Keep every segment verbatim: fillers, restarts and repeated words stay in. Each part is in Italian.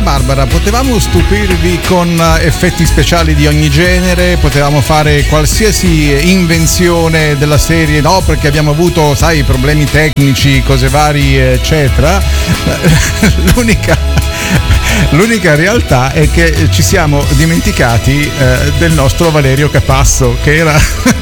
Barbara, potevamo stupirvi con effetti speciali di ogni genere, potevamo fare qualsiasi invenzione della serie, no, perché abbiamo avuto, sai, problemi tecnici, cose varie, eccetera. L'unica L'unica realtà è che ci siamo dimenticati eh, del nostro Valerio Capasso, che era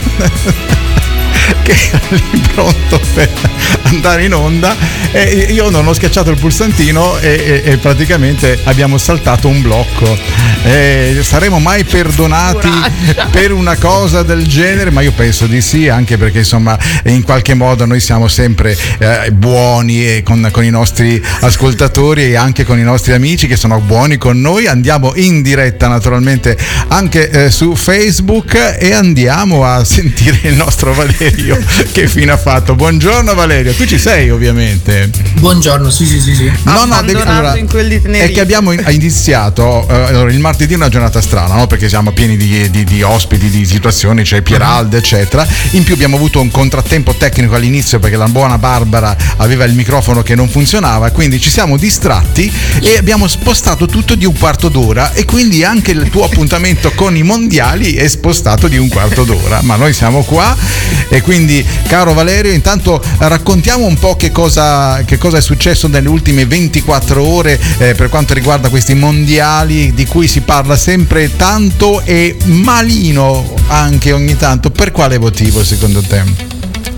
che era lì pronto per andare in onda, e io non ho schiacciato il pulsantino e, e, e praticamente abbiamo saltato un blocco. E saremo mai perdonati Curaccia. per una cosa del genere? Ma io penso di sì, anche perché insomma in qualche modo noi siamo sempre eh, buoni e con, con i nostri ascoltatori e anche con i nostri amici che sono buoni con noi. Andiamo in diretta naturalmente anche eh, su Facebook e andiamo a sentire il nostro Valerio che fine ha fatto. Buongiorno Valerio, tu ci sei ovviamente. Buongiorno, sì sì sì sì. No no, devi, allora, in quelli è che abbiamo iniziato eh, allora, il martedì è una giornata strana, no? Perché siamo pieni di, di, di ospiti, di situazioni, c'è Pieralde uh-huh. eccetera. In più abbiamo avuto un contrattempo tecnico all'inizio perché la buona Barbara aveva il microfono che non funzionava, quindi ci siamo distratti e abbiamo spostato tutto di un quarto d'ora, e quindi anche il tuo appuntamento con i mondiali è spostato di un quarto d'ora, ma noi siamo qua. E quindi, caro Valerio, intanto raccontiamo un po' che cosa, che cosa è successo nelle ultime ventiquattro ore eh, per quanto riguarda questi mondiali di cui si parla sempre tanto e malino anche ogni tanto. Per quale motivo secondo te?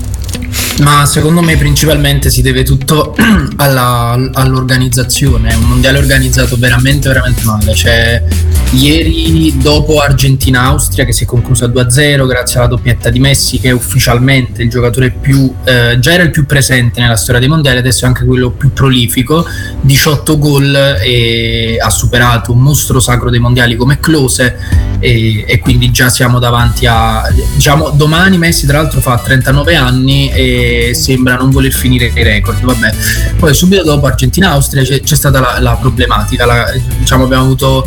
Ma secondo me principalmente si deve tutto alla, all'organizzazione. È un mondiale organizzato veramente veramente male. Cioè, ieri dopo Argentina-Austria, che si è conclusa due a zero grazie alla doppietta di Messi, che è ufficialmente il giocatore più eh, già era il più presente nella storia dei mondiali, adesso è anche quello più prolifico, diciotto gol, e ha superato un mostro sacro dei mondiali come Klose, e, e quindi già siamo davanti a, diciamo, domani Messi tra l'altro fa trentanove anni e sembra non voler finire i record. Vabbè, poi subito dopo Argentina-Austria c'è, c'è stata la, la problematica, la, diciamo abbiamo avuto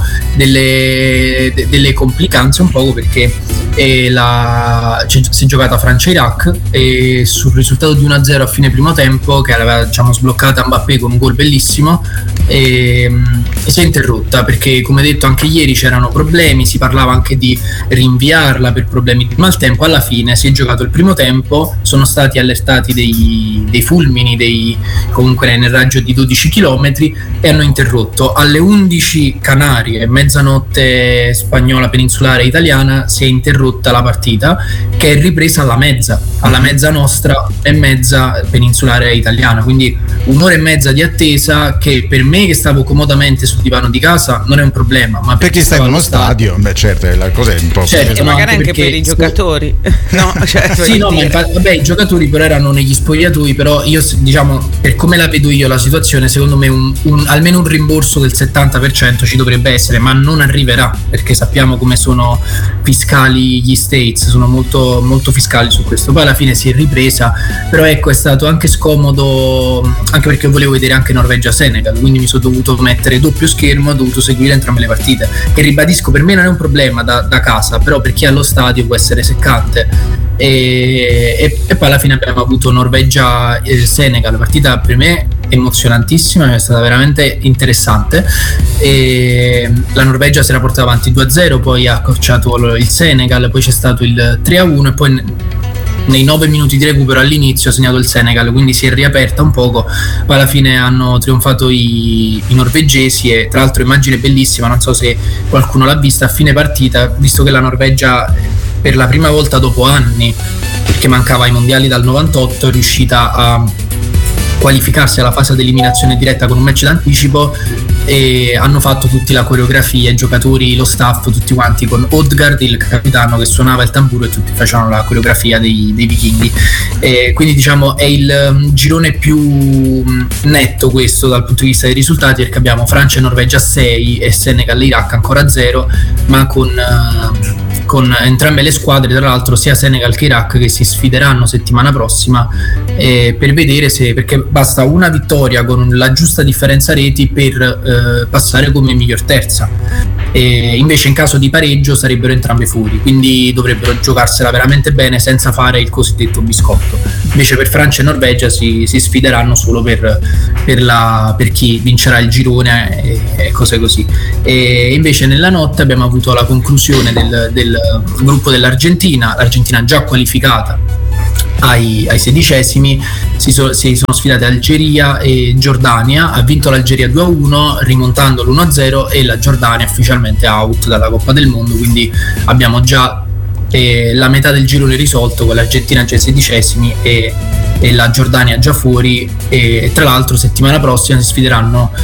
delle, de, delle complicanze un poco perché eh, la, si è giocata Francia-Iraq e sul risultato di uno a zero a fine primo tempo, che aveva, diciamo, sbloccata Mbappé con un gol bellissimo, e, e si è interrotta perché, come detto anche ieri, c'erano problemi, si parlava anche di rinviarla per problemi di maltempo. Alla fine si è giocato il primo tempo, sono stati allertati dei, dei fulmini, dei, comunque nel raggio di dodici chilometri, e hanno interrotto. Alle undici Canarie, mezzanotte spagnola, peninsulare italiana, si è interrotta la partita, che è ripresa alla mezza, alla mezza nostra e mezza peninsulare italiana, quindi un'ora e mezza di attesa che per me, che stavo comodamente sul divano di casa, non è un problema, ma per chi sta in uno stadio, stadio, beh certo, la cosa è un po' certo, magari anche per i giocatori. No, cioè, sì, no, ma infatti, vabbè, i giocatori però erano negli spogliatoi, però io, diciamo, per come la vedo io la situazione, secondo me un, un, almeno un rimborso del settanta per cento ci dovrebbe essere, ma non arriverà, perché sappiamo come sono fiscali gli States, sono molto, molto fiscali su questo. Poi alla fine si è ripresa, però ecco, è stato anche scomodo, anche perché volevo vedere anche Norvegia-Senegal, quindi mi sono dovuto mettere doppio schermo, ho dovuto seguire entrambe le partite, che ribadisco per me non è un problema da, da casa, però per chi è allo stadio può essere seccante. E, e, e poi alla fine abbiamo avuto Norvegia-Senegal, partita per me emozionantissima, è stata veramente interessante, e la Norvegia si era portata avanti due a zero, poi ha accorciato il Senegal, poi c'è stato il tre a uno e poi nei nove minuti di recupero all'inizio ha segnato il Senegal, quindi si è riaperta un poco. Poi alla fine hanno trionfato i, i norvegesi, e tra l'altro immagine bellissima, non so se qualcuno l'ha vista, a fine partita, visto che la Norvegia per la prima volta dopo anni, perché mancava ai mondiali dal novantotto, è riuscita a qualificarsi alla fase di eliminazione diretta con un match d'anticipo, e hanno fatto tutti la coreografia, i giocatori, lo staff, tutti quanti, con Odegaard, il capitano, che suonava il tamburo, e tutti facevano la coreografia dei, dei vichinghi. E quindi, diciamo, è il um, girone più netto questo dal punto di vista dei risultati, perché abbiamo Francia e Norvegia a sei e Senegal e Iraq ancora a zero, ma con uh, con entrambe le squadre, tra l'altro sia Senegal che Iraq, che si sfideranno settimana prossima, eh, per vedere se, perché basta una vittoria con la giusta differenza reti per eh, passare come miglior terza. E invece in caso di pareggio sarebbero entrambe fuori, quindi dovrebbero giocarsela veramente bene senza fare il cosiddetto biscotto. Invece per Francia e Norvegia si, si sfideranno solo per, per, la, per chi vincerà il girone e, e cose così. E invece nella notte abbiamo avuto la conclusione del, del gruppo dell'Argentina, l'Argentina già qualificata ai, ai sedicesimi, si, so, si sono sfidate Algeria e Giordania, ha vinto l'Algeria due a uno rimontando l'uno a zero e la Giordania ufficialmente out dalla Coppa del Mondo, quindi abbiamo già eh, la metà del girone risolto, con l'Argentina già ai sedicesimi e, e la Giordania già fuori. E tra l'altro settimana prossima si sfideranno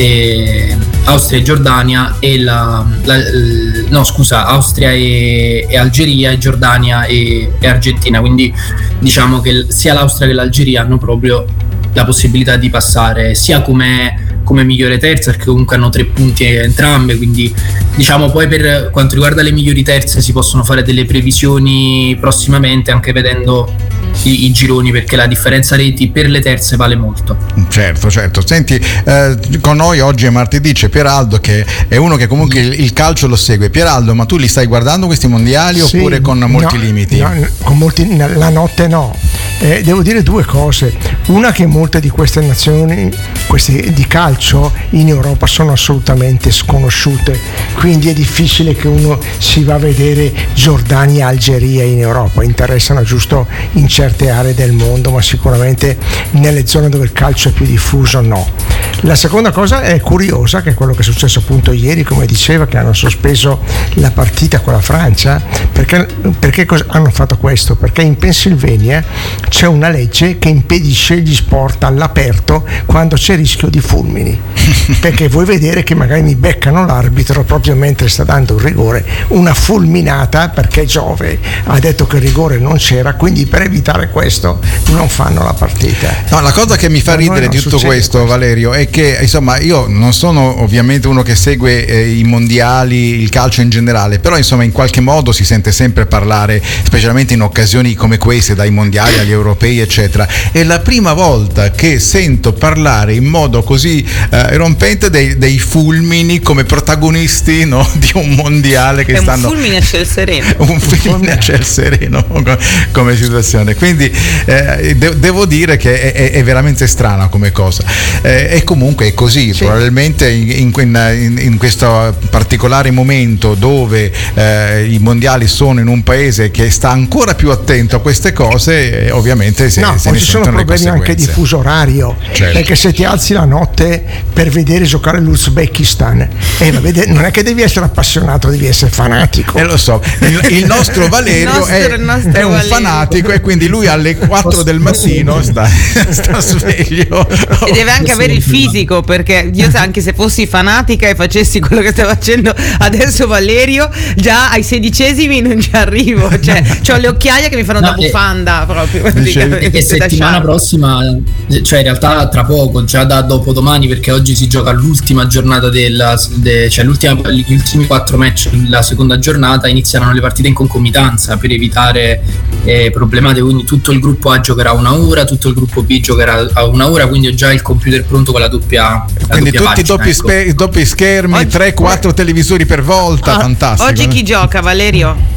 eh, Austria e Giordania e la, la, no scusa Austria e, e Algeria e Giordania e, e Argentina, quindi diciamo che sia l'Austria che l'Algeria hanno proprio la possibilità di passare sia come come migliore terza, perché comunque hanno tre punti entrambe, quindi diciamo poi per quanto riguarda le migliori terze si possono fare delle previsioni prossimamente, anche vedendo i, i gironi, perché la differenza reti per le terze vale molto. Certo, certo. Senti, eh, con noi oggi è martedì, c'è Pieraldo che è uno che comunque il, il calcio lo segue. Pieraldo, ma tu li stai guardando questi mondiali sì, oppure con molti no, limiti? No, con molti, la notte no. Eh, devo dire due cose. Una, che molte di queste nazioni, queste di calcio in Europa sono assolutamente sconosciute, quindi è difficile che uno si va a vedere Giordania e Algeria in Europa. Interessano giusto in certe aree del mondo, ma sicuramente nelle zone dove il calcio è più diffuso no. La seconda cosa è curiosa, che è quello che è successo appunto ieri, come diceva, che hanno sospeso la partita con la Francia. Perché, perché cosa hanno fatto questo? Perché in Pennsylvania c'è una legge che impedisce gli sport all'aperto quando c'è rischio di fulmini, perché vuoi vedere che magari mi beccano l'arbitro proprio mentre sta dando un rigore, una fulminata, perché Giove ha detto che il rigore non c'era, quindi per evitare questo non fanno la partita. No, la cosa che mi fa ridere di tutto questo, questo, Valerio, è che insomma io non sono ovviamente uno che segue eh, i mondiali, il calcio in generale, però insomma in qualche modo si sente sempre parlare, specialmente in occasioni come queste, dai mondiali agli europei eccetera. È la prima volta che sento parlare in modo così eh, rompente dei, dei fulmini come protagonisti, no, di un mondiale che è stanno un fulmine a ciel sereno un fulmine a ciel sereno come situazione, quindi eh, de- devo dire che è, è veramente strana come cosa, eh, e comunque è così, sì. Probabilmente in, in, in questo particolare momento dove eh, i mondiali sono in un paese che sta ancora più attento a queste cose, eh, ovviamente se, no, se poi ne ci sono problemi anche di fuso orario, certo. Perché se ti alzi la notte per vedere giocare l'Uzbekistan, eh, non è che devi essere appassionato, devi essere fanatico. Eh, lo so, il, il nostro Valerio il nostro, è, il nostro è un Valerio. fanatico, e quindi lui alle quattro del mattino sta, sta sveglio e deve anche avere il fisico, perché io anche se fossi fanatica e facessi quello che sta facendo adesso Valerio, già ai sedicesimi non ci arrivo, cioè ho le occhiaie che mi fanno no, da bufanda proprio. E settimana prossima, cioè in realtà tra poco, già da dopodomani, perché oggi si gioca l'ultima giornata della de, cioè l'ultima, gli ultimi quattro match della seconda giornata, inizieranno le partite in concomitanza per evitare eh, problematiche, quindi tutto il gruppo A giocherà una ora, tutto il gruppo B giocherà a una ora, quindi ho già il computer pronto con la doppia, la quindi doppia tutti pagina, doppi, ecco. spe- doppi schermi, tre quattro televisori per volta, ah, fantastico. Oggi chi gioca, Valerio?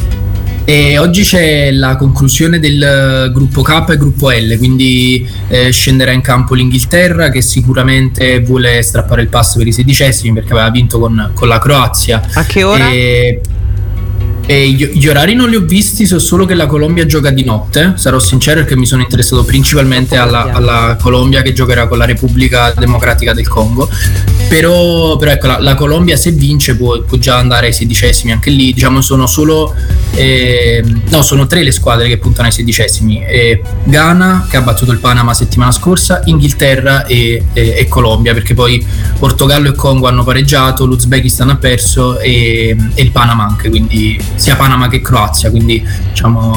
E oggi c'è la conclusione del gruppo K e gruppo L, quindi eh, scenderà in campo l'Inghilterra, che sicuramente vuole strappare il passo per i sedicesimi perché aveva vinto con, con la Croazia. A che ora? E, e gli, gli orari non li ho visti, so solo che la Colombia gioca di notte, sarò sincero, perché mi sono interessato principalmente alla, alla Colombia, che giocherà con la Repubblica Democratica del Congo. Però, però ecco, la, la Colombia se vince può, può già andare ai sedicesimi, anche lì diciamo sono solo eh, no sono tre le squadre che puntano ai sedicesimi, eh, Ghana che ha battuto il Panama settimana scorsa, Inghilterra e, e, e Colombia, perché poi Portogallo e Congo hanno pareggiato, l'Uzbekistan ha perso e, e il Panama anche, quindi sia Panama che Croazia, quindi diciamo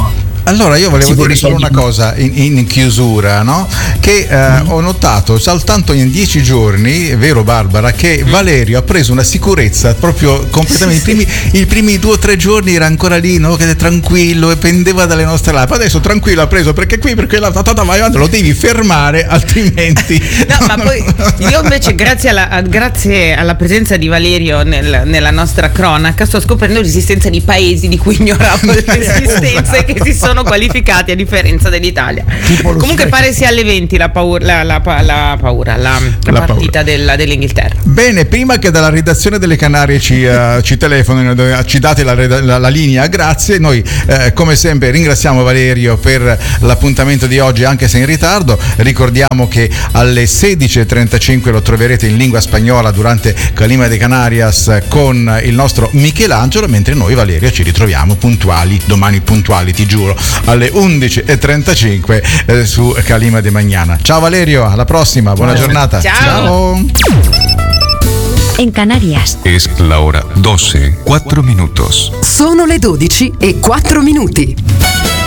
Allora io volevo dire solo una cosa in, in chiusura, no? Che eh, mm. ho notato soltanto in dieci giorni, è vero Barbara, che Valerio ha preso una sicurezza proprio completamente. I primi, i primi due o tre giorni era ancora lì, no? Che è tranquillo e pendeva dalle nostre lapi. Adesso tranquillo ha preso perché qui, perché la tatata vai avanti, lo devi fermare, altrimenti. No, ma poi io invece grazie alla, grazie alla presenza di Valerio nel, nella nostra cronaca sto scoprendo l'esistenza di paesi di cui ignoravo l'esistenza e che si sono qualificati a differenza dell'Italia. Comunque pare sia alle venti la paura, la, la, la, paura, la, la, la partita paura. Della, dell'Inghilterra. Bene, prima che dalla redazione delle Canarie ci, uh, ci telefonino, ci date la, la, la linea, grazie. Noi eh, come sempre ringraziamo Valerio per l'appuntamento di oggi, anche se in ritardo. Ricordiamo che alle sedici e trentacinque lo troverete in lingua spagnola durante Calima de Canarias con il nostro Michelangelo, mentre noi Valerio ci ritroviamo puntuali, domani puntuali, ti giuro, alle undici e trentacinque eh, su Calima de Mañana. Ciao Valerio, alla prossima, buona Ciao. giornata. Ciao. Ciao. En Canarias es la hora doce, cuatro minutos. Sono le dodici e quattro minuti.